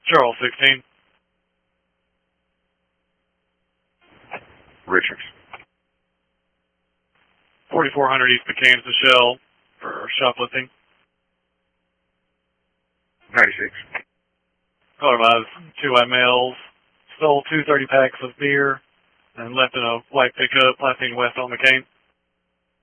Charles 16. Richards. 4400 East Kansas Shell for shoplifting. 96. Caller advised 2 white males stole 2 30 packs of beer and left in a white pickup, last seen west on McCain.